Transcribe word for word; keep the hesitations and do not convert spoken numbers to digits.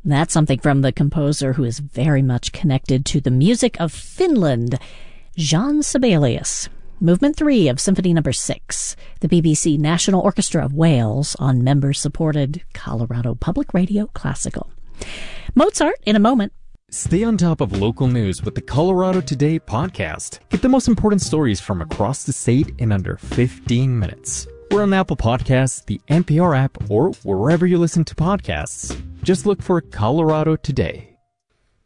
That's something from the composer who is very much connected to the music of Finland, Jean Sibelius. Movement three of Symphony Number six, the B B C National Orchestra of Wales on member-supported Colorado Public Radio Classical. Mozart in a moment. Stay on top of local news with the Colorado Today podcast. Get the most important stories from across the state in under fifteen minutes. We're on Apple Podcasts, the N P R app, or wherever you listen to podcasts. Just look for Colorado Today.